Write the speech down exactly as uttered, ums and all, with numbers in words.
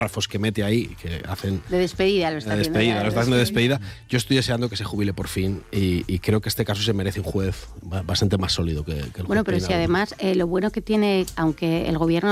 párrafos que mete ahí, que hacen... De despedida, lo está de haciendo despedida, ya, lo está haciendo de despedida. Yo estoy deseando que se jubile por fin y, y creo que este caso se merece un juez bastante más sólido que, que el juez Bueno, pero si Peinado. además eh, lo bueno que tiene, aunque el gobierno